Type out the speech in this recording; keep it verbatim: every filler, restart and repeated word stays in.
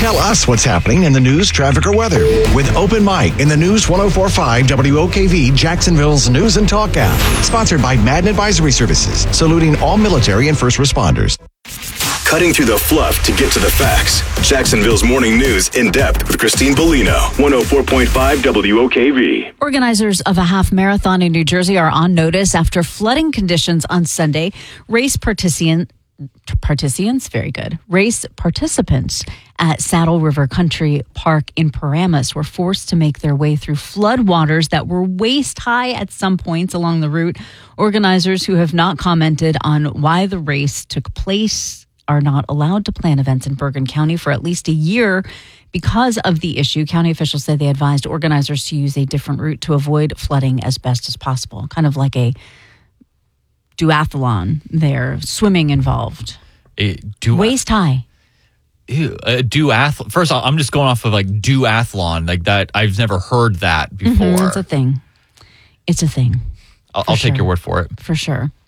Tell us what's happening in the news, traffic, or weather with Open Mic in the News ten forty-five W O K V, Jacksonville's News and Talk app. Sponsored by Madden Advisory Services, saluting all military and first responders. Cutting through the fluff to get to the facts. Jacksonville's Morning News in depth with Christine Bellino. one oh four point five W O K V. Organizers of a half marathon in New Jersey are on notice after flooding conditions on Sunday. Race participant, participants, very good. Race participants at Saddle River Country Park in Paramus were forced to make their way through floodwaters that were waist high at some points along the route. Organizers who have not commented on why the race took place are not allowed to plan events in Bergen County for at least a year because of the issue. County officials say they advised organizers to use a different route to avoid flooding as best as possible, kind of like a duathlon there, swimming involved. A du- Waist high. Ew, a duathlon. First, I'm just going off of like duathlon, like that. I've never heard that before. Mm-hmm, it's a thing. It's a thing. I'll, I'll sure. take your word for it. For sure.